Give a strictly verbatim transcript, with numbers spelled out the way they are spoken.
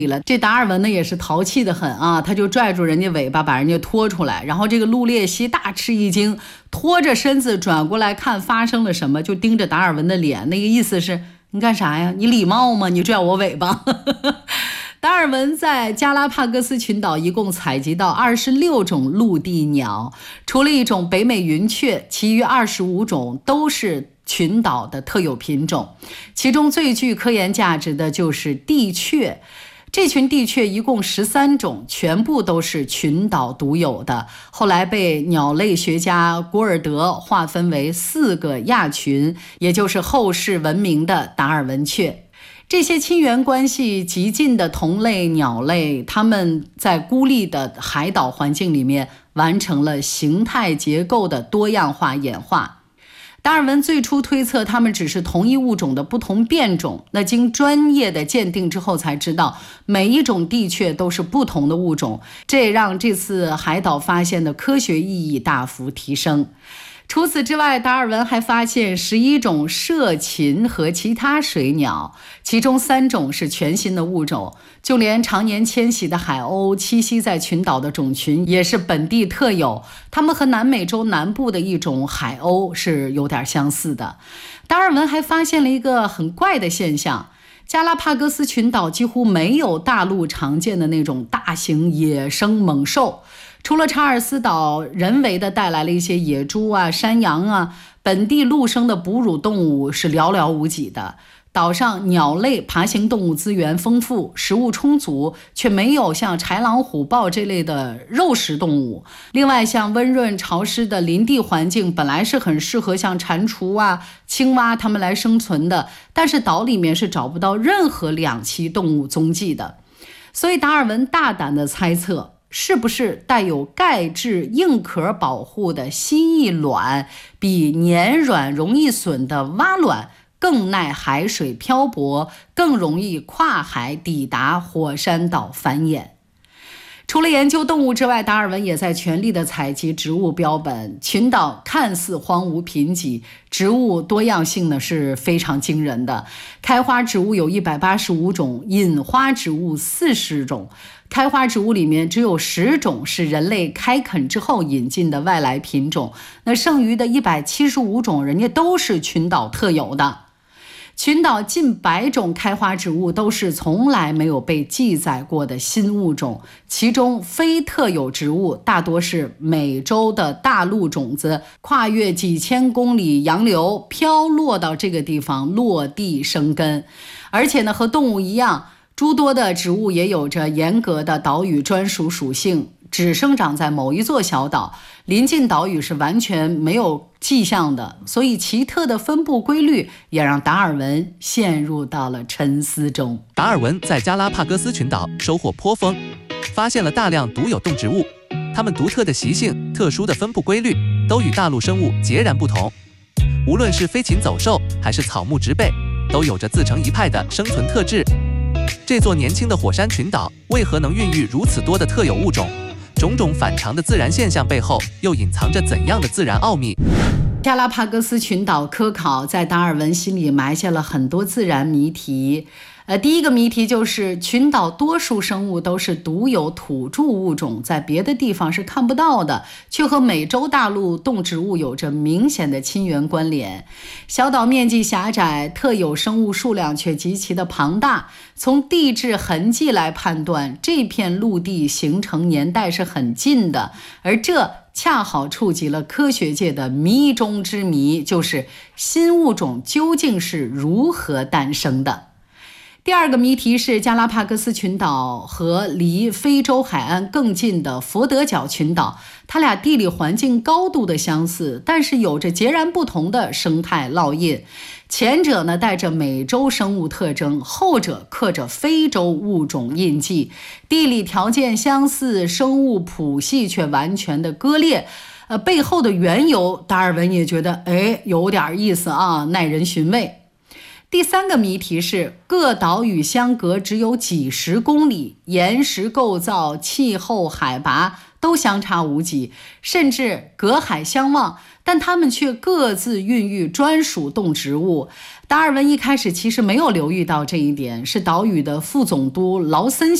了。这达尔文呢也是淘气的很啊，他就拽住人家尾巴把人家拖出来，然后这个陆列西大吃一惊，拖着身子转过来看发生了什么，就盯着达尔文的脸，那个意思是你干啥呀？你礼貌吗？你拽我尾巴。达尔文在加拉帕戈斯群岛一共采集到二十六种陆地鸟，除了一种北美云雀，其余二十五种都是群岛的特有品种。其中最具科研价值的就是帝雀，这群帝雀一共十三种，全部都是群岛独有的，后来被鸟类学家古尔德划分为四个亚群，也就是后世闻名的达尔文雀。这些亲缘关系极近的同类鸟类，它们在孤立的海岛环境里面完成了形态结构的多样化演化。达尔文最初推测它们只是同一物种的不同变种，那经专业的鉴定之后才知道每一种帝雀都是不同的物种，这也让这次海岛发现的科学意义大幅提升。除此之外，达尔文还发现十一种涉禽和其他水鸟，其中三种是全新的物种，就连常年迁徙的海鸥栖息在群岛的种群也是本地特有，它们和南美洲南部的一种海鸥是有点相似的。达尔文还发现了一个很怪的现象，加拉帕戈斯群岛几乎没有大陆常见的那种大型野生猛兽，除了查尔斯岛人为的带来了一些野猪啊、山羊啊，本地陆生的哺乳动物是寥寥无几的。岛上鸟类、爬行动物资源丰富，食物充足，却没有像豺狼、虎豹这类的肉食动物。另外，像温润潮湿的林地环境本来是很适合像蟾蜍啊、青蛙它们来生存的，但是岛里面是找不到任何两栖动物踪迹的。所以达尔文大胆地猜测，是不是带有钙质硬壳保护的蜥蜴卵比黏软容易损的蛙卵更耐海水漂泊，更容易跨海抵达火山岛繁衍？除了研究动物之外，达尔文也在全力的采集植物标本。群岛看似荒芜贫瘠，植物多样性呢是非常惊人的。开花植物有一百八十五种，隐花植物四十种。开花植物里面只有十种是人类开垦之后引进的外来品种，那剩余的一百七十五种人家都是群岛特有的。群岛近百种开花植物都是从来没有被记载过的新物种，其中非特有植物大多是美洲的大陆种子，跨越几千公里洋流飘落到这个地方落地生根。而且呢，和动物一样，诸多的植物也有着严格的岛屿专属属性，只生长在某一座小岛，临近岛屿是完全没有迹象的，所以奇特的分布规律也让达尔文陷入到了沉思中。 达尔文在加拉帕戈斯群岛收获颇丰，发现了大量独有动植物，它们独特的习性、特殊的分布规律都与大陆生物截然不同。无论是飞禽走兽还是草木植被，都有着自成一派的生存特质。这座年轻的火山群岛为何能孕育如此多的特有物种？种种反常的自然现象背后又隐藏着怎样的自然奥秘？ 加拉帕戈斯群岛科考在达尔文心里埋下了很多自然谜题。呃，第一个谜题就是群岛多数生物都是独有土著物种，在别的地方是看不到的，却和美洲大陆动植物有着明显的亲缘关联。小岛面积狭窄，特有生物数量却极其的庞大，从地质痕迹来判断，这片陆地形成年代是很近的，而这恰好触及了科学界的谜中之谜，就是新物种究竟是如何诞生的。第二个谜题是加拉帕戈斯群岛和离非洲海岸更近的佛得角群岛，它俩地理环境高度的相似，但是有着截然不同的生态烙印。前者呢带着美洲生物特征，后者刻着非洲物种印记，地理条件相似，生物谱系却完全的割裂。呃，背后的缘由，达尔文也觉得哎有点意思啊，耐人寻味。第三个谜题是各岛屿相隔只有几十公里，岩石构造、气候、海拔都相差无几，甚至隔海相望，但它们却各自孕育专属动植物。达尔文一开始其实没有留意到这一点，是岛屿的副总督劳森